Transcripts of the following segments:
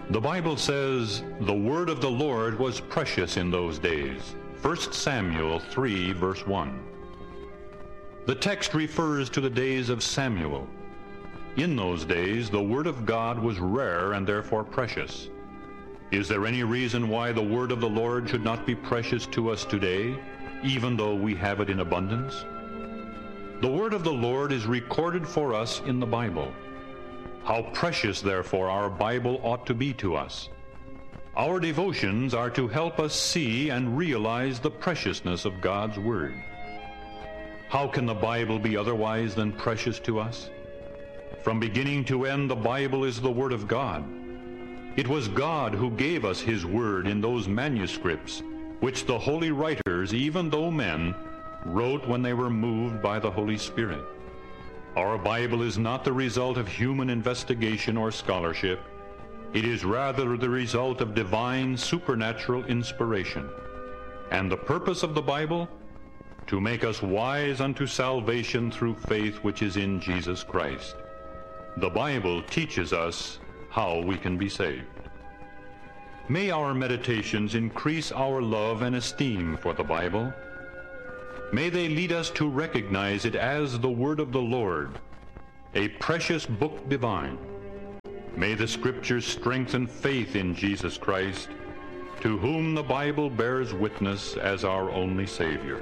The Bible says, "The word of the Lord was precious in those days." 1 Samuel 3, verse 1. The text refers to the days of Samuel. In those days, the word of God was rare and therefore precious. Is there any reason why the word of the Lord should not be precious to us today, even though we have it in abundance? The word of the Lord is recorded for us in the Bible. How precious, therefore, our Bible ought to be to us. Our devotions are to help us see and realize the preciousness of God's Word. How can the Bible be otherwise than precious to us? From beginning to end, the Bible is the Word of God. It was God who gave us His Word in those manuscripts, which the holy writers, even though men, wrote when they were moved by the Holy Spirit. Our Bible is not the result of human investigation or scholarship. It is rather the result of divine supernatural inspiration. And the purpose of the Bible? To make us wise unto salvation through faith which is in Jesus Christ. The Bible teaches us how we can be saved. May our meditations increase our love and esteem for the Bible. May they lead us to recognize it as the Word of the Lord, a precious book divine. May the Scriptures strengthen faith in Jesus Christ, to whom the Bible bears witness as our only Savior.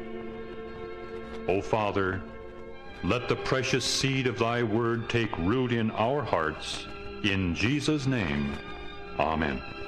O Father, let the precious seed of Thy Word take root in our hearts. In Jesus' name, Amen.